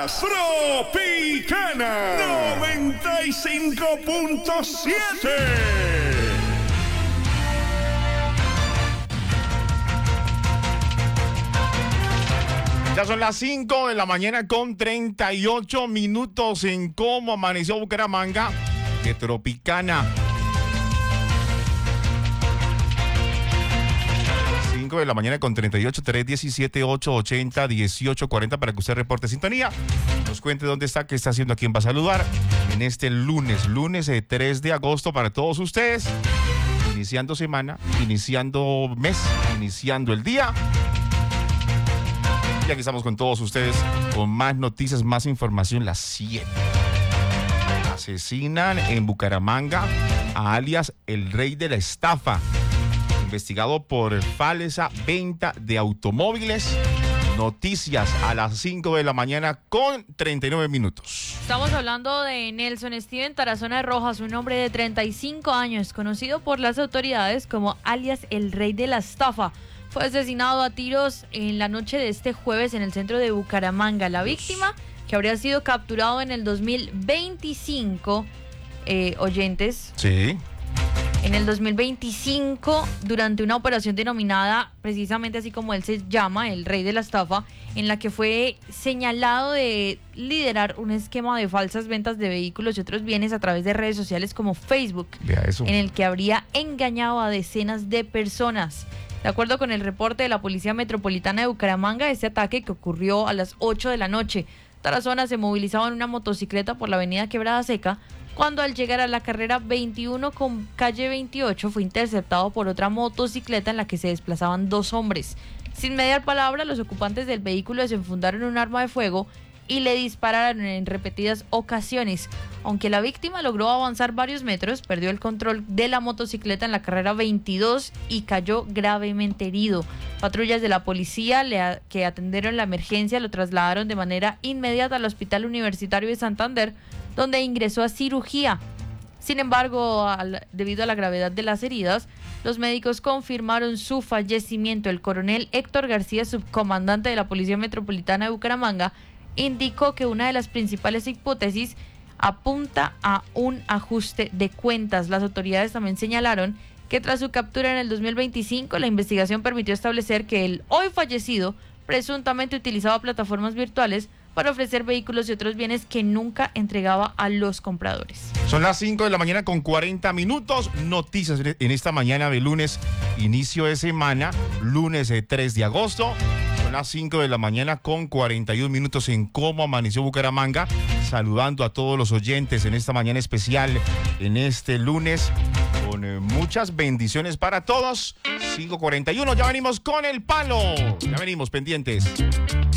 Escuchas Tropicana 95.7. Ya son las 5 de la mañana con 38 minutos en cómo amaneció Bucaramanga de Tropicana. 5 de la mañana con 38, 317, 880, 1840 para que usted reporte sintonía. Nos cuente dónde está, qué está haciendo, a quién va a saludar en este lunes 3 de agosto para todos ustedes. Iniciando semana, iniciando mes, iniciando el día. Y aquí estamos con todos ustedes con más noticias, más información. Las 7. Asesinan en Bucaramanga a alias el rey de la estafa, investigado por falsa venta de automóviles. Noticias a las 5 de la mañana con 39 minutos. Estamos hablando de Nelson Steven Tarazona Rojas, un hombre de 35 años, conocido por las autoridades como alias el rey de la estafa. Fue asesinado a tiros en la noche de este jueves en el centro de Bucaramanga. La víctima, que habría sido capturado en el 2025, oyentes. Sí. En el 2025, durante una operación denominada, precisamente así como él se llama, el rey de la estafa, en la que fue señalado de liderar un esquema de falsas ventas de vehículos y otros bienes a través de redes sociales como Facebook, en el que habría engañado a decenas de personas. De acuerdo con el reporte de la Policía Metropolitana de Bucaramanga, este ataque, que ocurrió a las 8 de la noche, Tarazona se movilizaba en una motocicleta por la avenida Quebrada Seca, cuando al llegar a la carrera 21 con calle 28 fue interceptado por otra motocicleta en la que se desplazaban dos hombres. Sin mediar palabra, los ocupantes del vehículo desenfundaron un arma de fuego y le dispararon en repetidas ocasiones. Aunque la víctima logró avanzar varios metros, perdió el control de la motocicleta en la carrera 22 y cayó gravemente herido. Patrullas de la policía que atendieron la emergencia lo trasladaron de manera inmediata al Hospital Universitario de Santander, donde ingresó a cirugía. Sin embargo, debido a la gravedad de las heridas, los médicos confirmaron su fallecimiento. El coronel Héctor García, subcomandante de la Policía Metropolitana de Bucaramanga, indicó que una de las principales hipótesis apunta a un ajuste de cuentas. Las autoridades también señalaron que tras su captura en el 2025, la investigación permitió establecer que el hoy fallecido presuntamente utilizaba plataformas virtuales para ofrecer vehículos y otros bienes que nunca entregaba a los compradores. Son las 5 de la mañana con 40 minutos. Noticias en esta mañana de lunes, inicio de semana, lunes 3 de agosto. Son las 5 de la mañana con 41 minutos en cómo amaneció Bucaramanga. Saludando a todos los oyentes en esta mañana especial, en este lunes, con muchas bendiciones para todos. 5:41, ya venimos con el palo. Ya venimos pendientes.